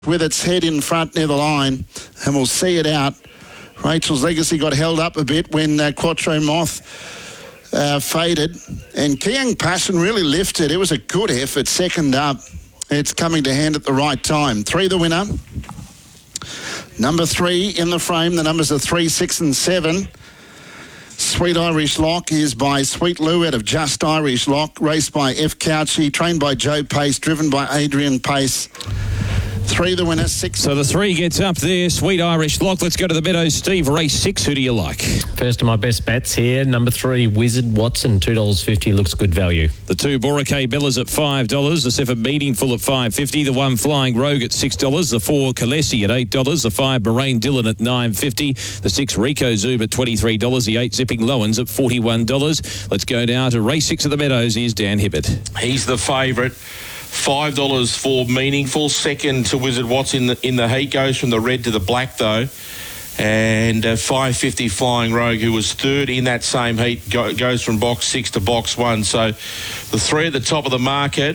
with its head in front near the line, and we'll see it out. Rachel's Legacy got held up a bit when Quattro Moth faded, and Kiang Passion really lifted. It was a good effort, second up. It's coming to hand at the right time. 3 the winner. Number 3 in the frame. The numbers are 3, 6 and 7. Sweet Irish Lock is by Sweet Lou out of Just Irish Lock, raced by F. Couchy, trained by Joe Pace, driven by Adrian Pace. 3 the winner, 6. So the 3 gets up there. Sweet Irish Lock. Let's go to the Meadows. Steve, race 6. Who do you like? First of my best bets here. Number 3, Wizard Watson, $2.50. Looks good value. The 2, Boracay Bellas at $5. The 7, Meaningful at $5.50. The 1, Flying Rogue at $6. The 4, Kalesi at $8. The 5, Moraine Dillon at $9.50. The 6, Rico Zoom at $23. The 8, Zipping Lowens at $41. Let's go now to race 6 of the Meadows. Here's Dan Hibbert. He's the favourite. $5 for Meaningful. Second to Wizard Watson in the heat. Goes from the red to the black though. And $5.50 Flying Rogue, who was third in that same heat, goes from box 6 to box 1. So the 3 at the top of the market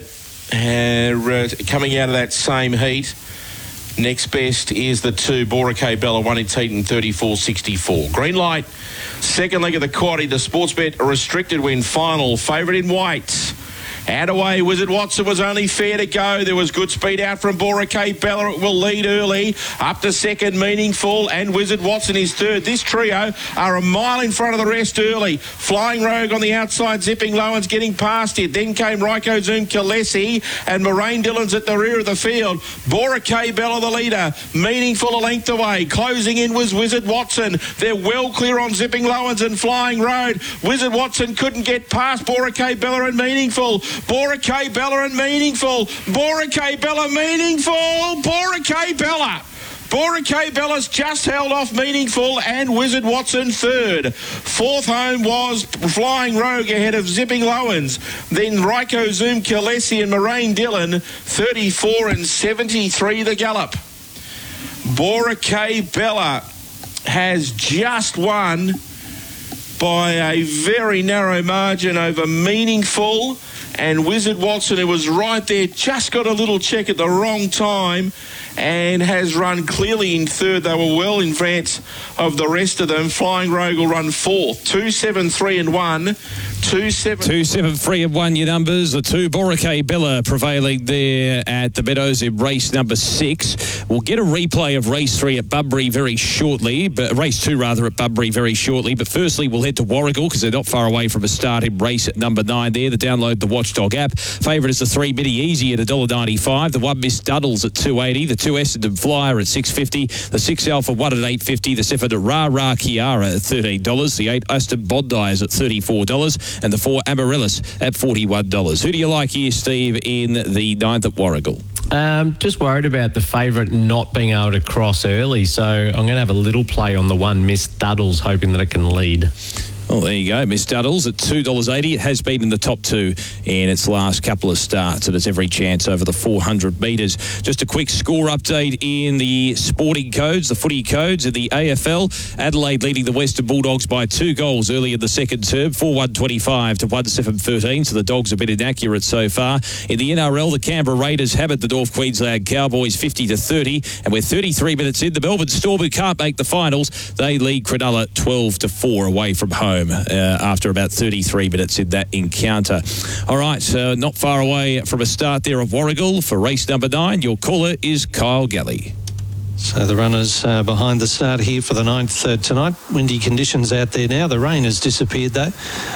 coming out of that same heat. Next best is the 2, Boracay Bella, won its heat in 34.64. Green light. Second leg of the quaddie. The Sportsbet restricted win final. Favourite in white. Out away, Wizard Watson was only fair to go. There was good speed out from Boracay Bella. It will lead early. Up to second, Meaningful, and Wizard Watson is third. This trio are a mile in front of the rest early. Flying Rogue on the outside, Zipping Lowens getting past it. Then came Ryko Zoom, Kalesi, and Moraine Dillon's at the rear of the field. Boracay Bella the leader. Meaningful a length away. Closing in was Wizard Watson. They're well clear on Zipping Lowens and Flying Road. Wizard Watson couldn't get past Boracay Bella and Meaningful. Boracay Bella and Meaningful. Boracay Bella, Meaningful. Boracay Bella. Boracay Bella's just held off Meaningful and Wizard Watson third. Fourth home was Flying Rogue ahead of Zipping Lowens. Then Ryko Zoom, Kalesi and Moraine Dillon, 34 and 73 the gallop. Boracay Bella has just won by a very narrow margin over Meaningful, and Wizard Watson, who was right there, just got a little check at the wrong time and has run clearly in third. They were well in advance of the rest of them. Flying Rogue will run fourth. 2, 7, 3 and 1. 2, 7, 3 and 1 your numbers. The 2, Boracay Bella prevailing there at the Meadows in race number 6. We'll get a replay of race 3 at Bunbury very shortly, but race 2 rather at Bunbury very shortly. But firstly, we'll head to Warragul because they're not far away from a start in race at number 9 there. The download the Watchdog app. Favourite is the 3, Mitty Easy at $1.95. The 1, Miss Duddles at $2.80. The 2, Essendon Flyer at $6.50. The 6, Alpha 1 at $8.50. The 7, Ra Ra Kiara at $13. The 8, Aston Bondi is at $34. And the 4, Amaryllis at $41. Who do you like here, Steve, in the 9th at Warragul? Just worried about the favourite not being able to cross early, so I'm going to have a little play on the 1, Miss Duddles, hoping that it can lead. Well, there you go. Miss Duddles at $2.80. It has been in the top 2 in its last couple of starts, and it's every chance over the 400 metres. Just a quick score update in the sporting codes, the footy codes in the AFL. Adelaide leading the Western Bulldogs by 2 goals early in the second term, 4-1-25 to 1-7-13, so the Dogs have been inaccurate so far. In the NRL, the Canberra Raiders hammered the North Queensland Cowboys 50-30, and we're 33 minutes in. The Melbourne Storm, who can't make the finals, they lead Cronulla 12-4 away from home. After about 33 minutes in that encounter. All right, not far away from a start there of Warragul for race number 9. Your caller is Kyle Galley. So the runners behind the start here for the 9th tonight. Windy conditions out there now. The rain has disappeared though.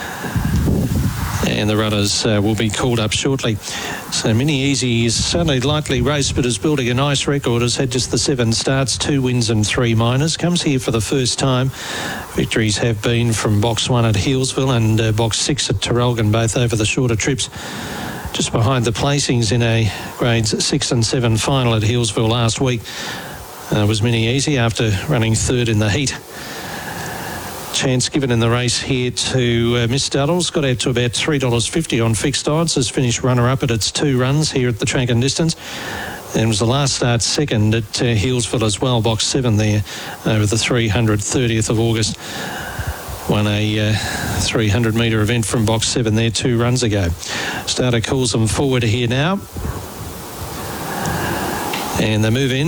And the runners will be called up shortly. So Mini Easy is certainly lightly raced, but is building a nice record. Has had just the 7 starts, 2 wins and 3 minors. Comes here for the first time. Victories have been from box 1 at Healesville and box 6 at Terrelgan, both over the shorter trips. Just behind the placings in a grades 6 and 7 final at Healesville last week was Mini Easy after running third in the heat. Chance given in the race here to Miss Duddles. Got out to about $3.50 on fixed odds. Has finished runner-up at its 2 runs here at the track and distance. And was the last start second at Healesville as well, box 7 there over the 330th of August. Won a 300 metre event from box 7 there 2 runs ago. Starter calls them forward here now. And they move in.